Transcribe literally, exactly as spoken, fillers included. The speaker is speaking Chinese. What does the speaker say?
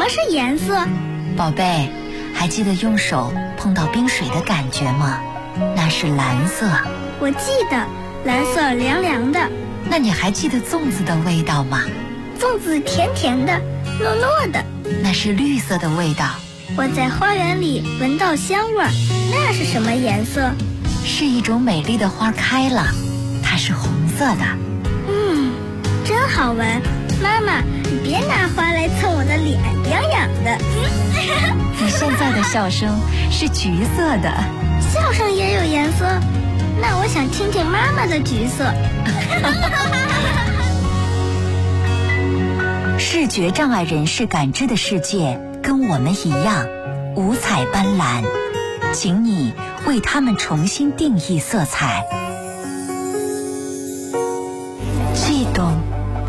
么是颜色？ 宝贝，还记得用手碰到冰水的感觉吗？那是蓝色。 我记得，蓝色凉凉的。 那你还记得粽子的味道吗？ 粽子甜甜的，糯糯的。 那是绿色的味道。 我在花园里闻到香味儿，那是什么颜色？ 是一种美丽的花开了，它是红色的。 嗯，真好闻。妈妈，你别拿花来蹭我的脸，痒痒的。 你现在的笑声是橘色的。 笑声也有颜色？那我想听听妈妈的橘色。 视觉障碍人士感知的世界跟我们一样五彩斑斓，请你为他们重新定义色彩。